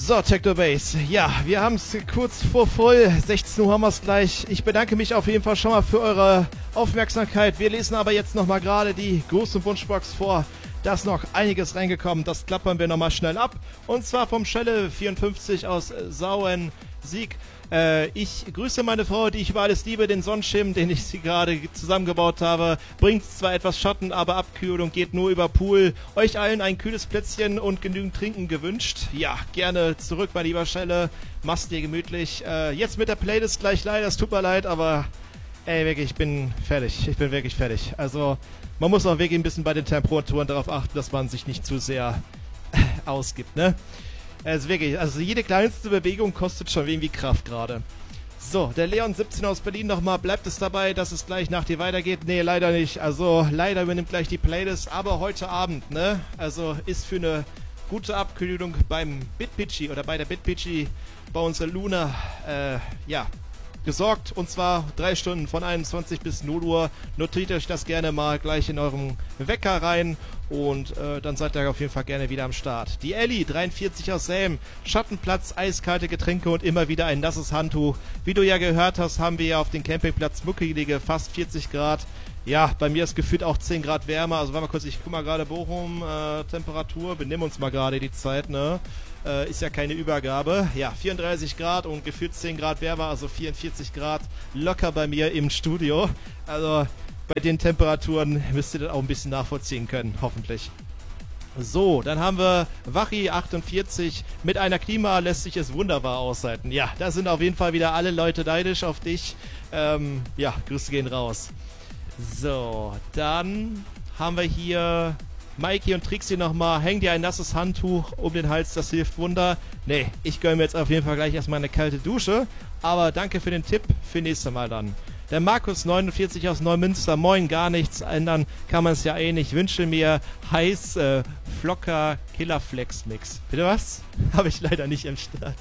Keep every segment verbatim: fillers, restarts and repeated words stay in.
So, Technobase. Ja, wir haben es kurz vor voll. sechzehn Uhr haben wir es gleich. Ich bedanke mich auf jeden Fall schon mal für eure Aufmerksamkeit. Wir lesen aber jetzt nochmal gerade die große Wunschbox vor. Da ist noch einiges reingekommen. Das klappern wir nochmal schnell ab. Und zwar vom Schelle vierundfünfzig aus Sauen-Sieg. Äh, ich grüße meine Frau, die ich über alles liebe. Den Sonnenschirm, den ich sie gerade zusammengebaut habe, bringt zwar etwas Schatten, aber Abkühlung geht nur über Pool. Euch allen ein kühles Plätzchen und genügend Trinken gewünscht. Ja, gerne zurück, mein lieber Schelle. Mach's dir gemütlich. Äh, jetzt mit der Playlist gleich leider. Es tut mir leid, aber ey, wirklich, ich bin fertig. Ich bin wirklich fertig. Also, man muss auch wirklich ein bisschen bei den Temperaturen darauf achten, dass man sich nicht zu sehr ausgibt, ne? Also wirklich, also jede kleinste Bewegung kostet schon irgendwie Kraft gerade. So, der Leon siebzehn aus Berlin nochmal. Bleibt es dabei, dass es gleich nach dir weitergeht? Nee, leider nicht. Also, leider übernimmt gleich die Playlist. Aber heute Abend, ne? Also, ist für eine gute Abkühlung beim BitPitchy oder bei der BitPitchy bei uns in Luna, äh, ja, gesorgt, und zwar drei Stunden von einundzwanzig bis null Uhr. Notiert euch das gerne mal gleich in eurem Wecker rein und äh, dann seid ihr auf jeden Fall gerne wieder am Start. Die Ellie, dreiundvierzig aus Selm, Schattenplatz, eiskalte Getränke und immer wieder ein nasses Handtuch. Wie du ja gehört hast, haben wir ja auf dem Campingplatz muckelige fast vierzig Grad. Ja, bei mir ist gefühlt auch zehn Grad wärmer. Also warte mal kurz, ich guck mal gerade Bochum, äh, Temperatur, benimm uns mal gerade die Zeit, ne? Äh, ist ja keine Übergabe. Ja, vierunddreißig Grad und gefühlt zehn Grad wärmer, also vierundvierzig Grad locker bei mir im Studio. Also bei den Temperaturen müsst ihr das auch ein bisschen nachvollziehen können, hoffentlich. So, dann haben wir Wachi achtundvierzig. Mit einer Klima lässt sich es wunderbar aushalten. Ja, da sind auf jeden Fall wieder alle Leute neidisch auf dich. Ähm, ja, Grüße gehen raus. So, dann haben wir hier Mikey und Trixie nochmal. Häng dir ein nasses Handtuch um den Hals, das hilft Wunder. Nee, ich gönne mir jetzt auf jeden Fall gleich erstmal eine kalte Dusche. Aber danke für den Tipp, für nächstes Mal dann. Der Markus neunundvierzig aus Neumünster. Moin, gar nichts ändern kann man es ja eh nicht. Wünsche mir heiß äh, Flocker Killerflex Mix. Bitte was? Habe ich leider nicht im Start.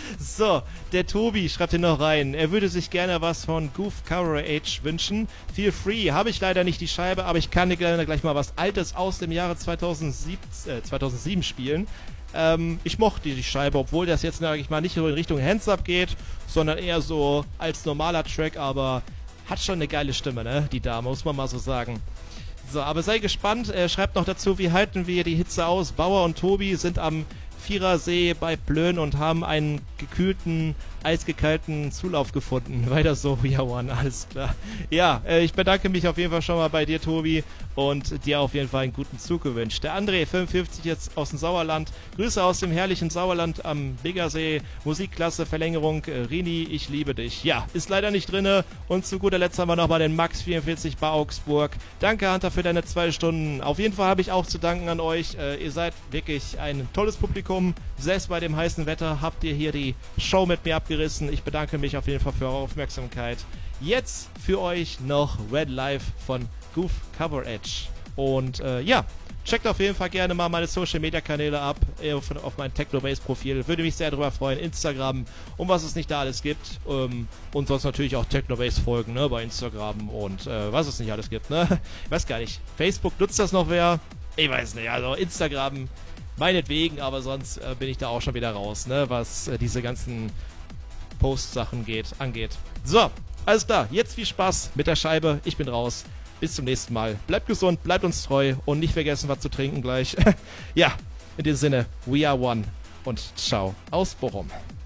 So, der Tobi schreibt hier noch rein. Er würde sich gerne was von Goof Coverage wünschen. Feel free. Habe ich leider nicht die Scheibe, aber ich kann dir gerne gleich mal was Altes aus dem Jahre zweitausendsieben, äh, zweitausendsieben spielen. Ähm, ich mochte die Scheibe, obwohl das jetzt, sag ich mal, nicht so in Richtung Hands-Up geht, sondern eher so als normaler Track, aber hat schon eine geile Stimme, ne? Die Dame, muss man mal so sagen. So, aber sei gespannt. Er schreibt noch dazu, wie halten wir die Hitze aus? Bauer und Tobi sind am Vierersee bei Plön und haben einen gekühlten, eisgekalten Zulauf gefunden. Weiter so, ja, One, alles klar. Ja, äh, ich bedanke mich auf jeden Fall schon mal bei dir, Tobi, und dir auf jeden Fall einen guten Zug gewünscht. Der André, fünfundfünfzig, jetzt aus dem Sauerland. Grüße aus dem herrlichen Sauerland am Biggersee. Musikklasse, Verlängerung, äh, Rini, ich liebe dich. Ja, ist leider nicht drinne. Und zu guter Letzt haben wir nochmal den Max vierundvierzig bei Augsburg. Danke, Hunter, für deine zwei Stunden. Auf jeden Fall habe ich auch zu danken an euch. Äh, ihr seid wirklich ein tolles Publikum. Selbst bei dem heißen Wetter habt ihr hier die Show mit mir abgerissen. Ich bedanke mich auf jeden Fall für eure Aufmerksamkeit. Jetzt für euch noch Red Life von Goof Coverage. Und äh, ja, checkt auf jeden Fall gerne mal meine Social Media Kanäle ab, auf, auf mein Technobase Profil. Würde mich sehr darüber freuen. Instagram und was es nicht da alles gibt. Ähm, und sonst natürlich auch Technobase folgen, ne, bei Instagram und äh, was es nicht alles gibt, ne. Ich weiß gar nicht. Facebook nutzt das noch wer? Ich weiß nicht. Also Instagram meinetwegen, aber sonst äh, bin ich da auch schon wieder raus, ne, was äh, diese ganzen Post-Sachen geht, angeht. So, alles klar, jetzt viel Spaß mit der Scheibe. Ich bin raus. Bis zum nächsten Mal. Bleibt gesund, bleibt uns treu und nicht vergessen, was zu trinken gleich. Ja, in dem Sinne, we are one und ciao aus Bochum.